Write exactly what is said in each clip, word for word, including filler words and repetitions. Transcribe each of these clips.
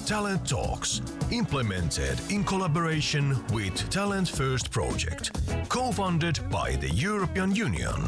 Talent Talks, implemented in collaboration with Talent First Project, co-funded by the European Union.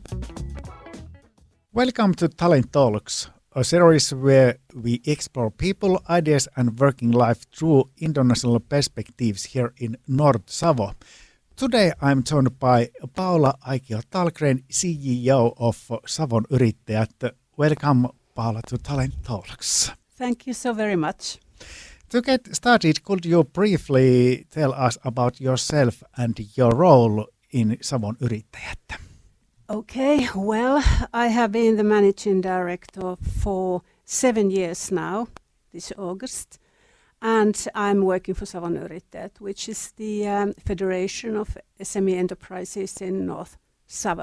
Welcome to Talent Talks, a series where we explore people, ideas and working life through international perspectives here in North Savo. Today I'm joined by Paula Aikio-Tallgren, C E O of Savon Yrittäjät. Welcome, Paula, to Talent Talks. Thank you so very much. To get started, could you briefly tell us about yourself and your role in Savon Yrittäjät? Okay, well, I have been the managing director for seven years now, this August, and I'm working for Savon Yrittäjät, which is the um, Federation of S M E Enterprises in North Savo.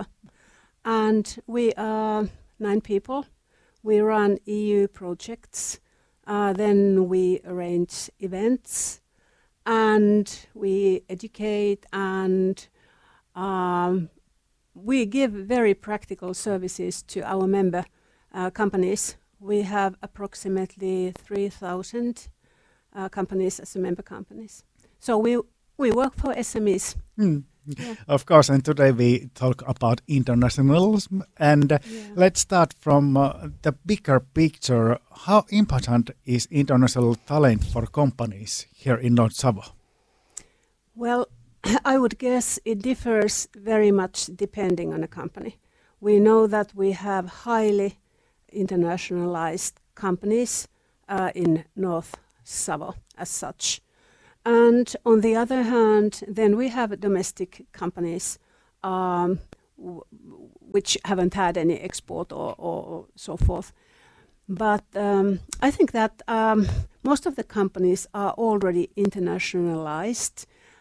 And we are nine people. We run E U projects, uh, then we arrange events, and we educate, and um, we give very practical services to our member uh, companies. We have approximately three thousand uh, companies as member companies. So we we work for S M Es. Mm. Yeah. Of course, and today we talk about internationalism. And uh, Yeah. let's start from uh, the bigger picture. How important is international talent for companies here in North Savo? Well, I would guess it differs very much depending on a company. We know that we have highly internationalized companies uh, in North Savo as such. And on the other hand, then we have domestic companies um, w- which haven't had any export or, or so forth. But um, I think that um, most of the companies are already internationalized,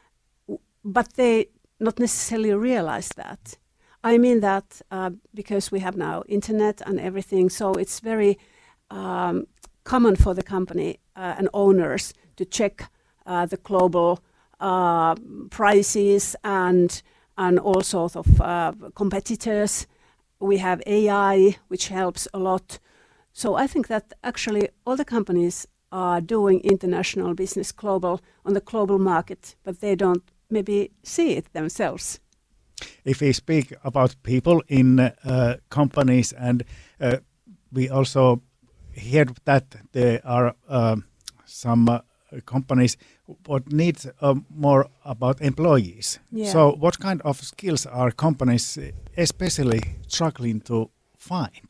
but they not necessarily realize that. I mean that uh, because we have now internet and everything, so it's very um, common for the company uh, and owners to check uh, the global uh, prices and and all sorts of uh, competitors. We have A I, which helps a lot. So I think that actually all the companies are doing international business global on the global market, but they don't maybe see it themselves. If we speak about people in uh, companies, and uh, we also hear that there are uh, some uh, companies what need uh, more about employees. Yeah. So what kind of skills are companies especially struggling to find?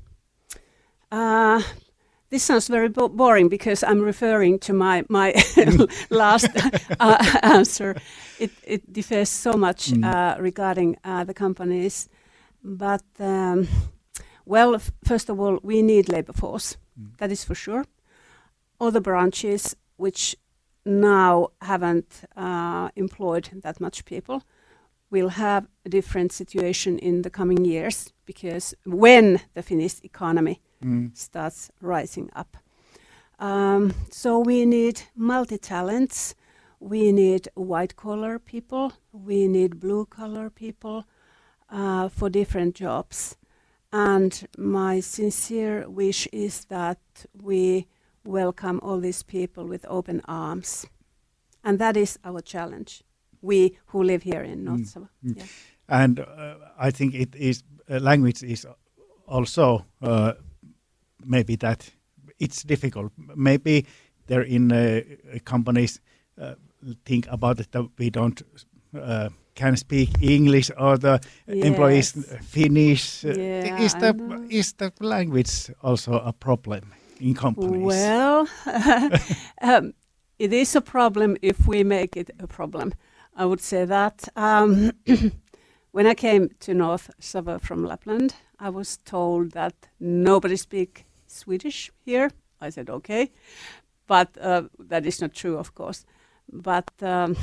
Uh, This sounds very bo- boring because I'm referring to my my last uh, answer. It it differs so much Mm. uh, regarding uh, the companies, but um, well, f- first of all, we need labor force. Mm. That is for sure. All the branches which now haven't uh, employed that much people will have a different situation in the coming years, because when the Finnish economy Mm. starts rising up. Um, so we need multi-talents, we need white-collar people, we need blue-collar people uh, for different jobs. And my sincere wish is that we welcome all these people with open arms. And that is our challenge, we who live here in North Savo. Mm. Yeah. And uh, I think it is uh, language is also uh, maybe that it's difficult. Maybe there in uh, companies uh, think about it that we don't uh, can speak English, or the Yes. employees Finnish. Yeah, is I the know. is the language also a problem in companies? Well, um, it is a problem if we make it a problem. I would say that. Um, when I came to North Savo from Lapland, I was told that nobody speaks Swedish here. I said, okay, but uh, that is not true, of course. But um,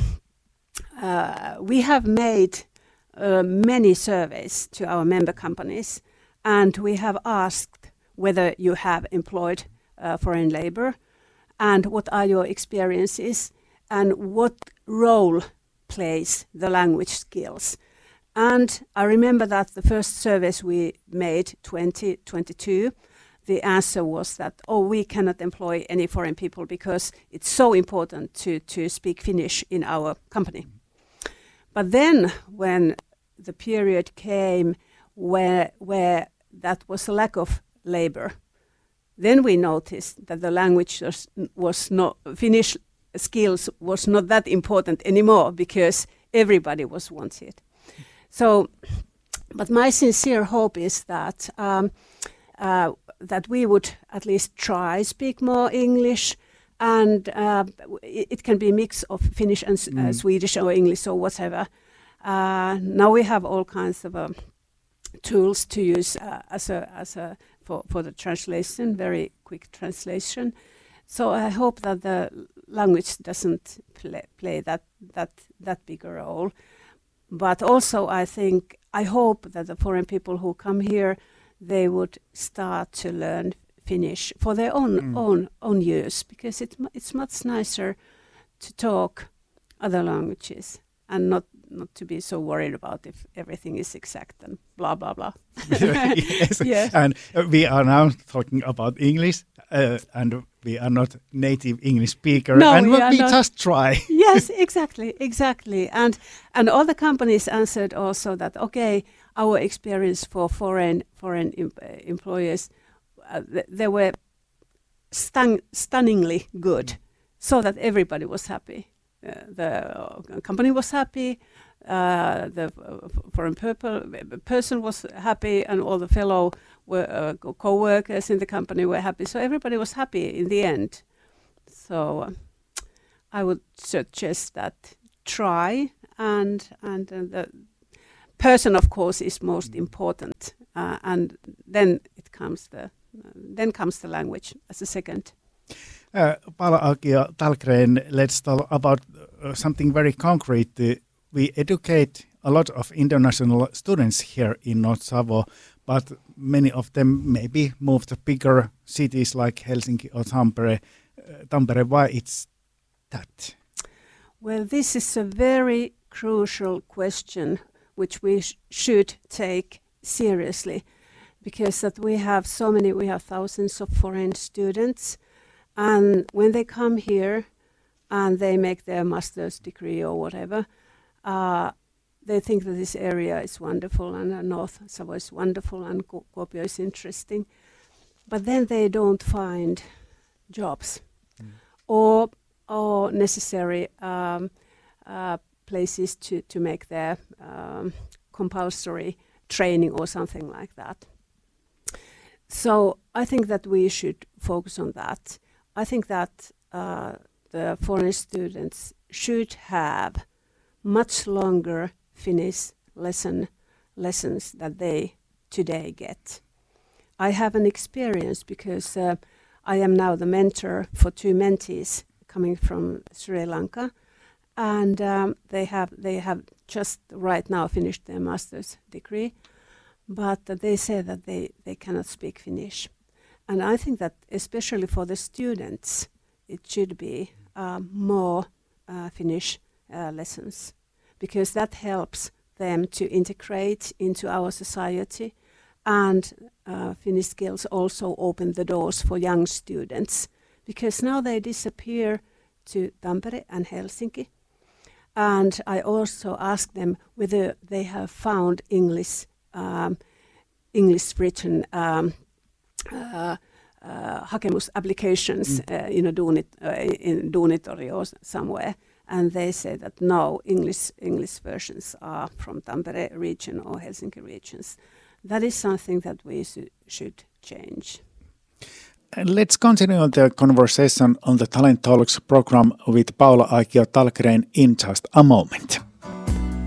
uh, we have made uh, many surveys to our member companies, and we have asked whether you have employed uh, foreign labor, and what are your experiences, and what role plays the language skills. And I remember that the first surveys we made, twenty twenty-two, the answer was that, oh, we cannot employ any foreign people because it's so important to, to speak Finnish in our company. But then when the period came where, where that was a lack of labor, then we noticed that the language was, was not, Finnish skills was not that important anymore because everybody was wanted. So, but my sincere hope is that um, uh, that we would at least try speak more English, and uh, it, it can be a mix of Finnish and mm. uh, Swedish or English or whatever. Uh, now we have all kinds of uh, tools to use uh, as a as a for, for the translation, very quick translation. So I hope that the language doesn't play, play that that that big a role. But also I think I hope that the foreign people who come here, they would start to learn Finnish for their own mm. own own use, because it it's much nicer to talk other languages and not not to be so worried about if everything is exact and blah blah blah. Yes. Yeah. And we are now talking about English, uh, and we are not native English speaker, no, and we, we not. just try. Yes, exactly, exactly. And and all the companies answered also that okay, our experience for foreign foreign em- employers, uh, th- they were stung- stunningly good, so that everybody was happy. Uh, the uh, company was happy, uh, the uh, foreign purple, person was happy, and all the fellow were, uh, co-workers in the company were happy. So everybody was happy in the end. So uh, I would suggest that try, and and uh, the person, of course, is most important, uh, and then it comes the uh, then comes the language as a second. Uh, Paula-Aukio Tallgren, let's talk about uh, something very concrete. Uh, we educate a lot of international students here in North-Savo, but many of them maybe move to bigger cities like Helsinki or Tampere. Uh, Tampere, why it's that? Well, this is a very crucial question which we sh- should take seriously, because that we have so many, we have thousands of foreign students. And when they come here and they make their master's degree or whatever, uh, they think that this area is wonderful, and uh, North Savo is wonderful, and Ku- Kuopio is interesting. But then they don't find jobs mm. or or necessary um, uh, places to, to make their um, compulsory training or something like that. So I think that we should focus on that. I think that uh, the foreign students should have much longer Finnish lesson lessons that they today get. I have an experience because uh, I am now the mentor for two mentees coming from Sri Lanka, and um, they have they have just right now finished their master's degree, but uh, they say that they, they cannot speak Finnish. And I think that especially for the students, it should be uh, more uh, Finnish uh, lessons, because that helps them to integrate into our society, and uh, Finnish skills also open the doors for young students, because now they disappear to Tampere and Helsinki. And I also ask them whether they have found English um, English written um, Uh, uh, hakemus applications mm. uh, in a Duunit, uh, in Duunitori or somewhere, and they say that no, English English versions are from Tampere region or Helsinki regions. That is something that we su- should change. And let's continue the conversation on the Talent Talks program with Paula-Aukio Tallgren in just a moment.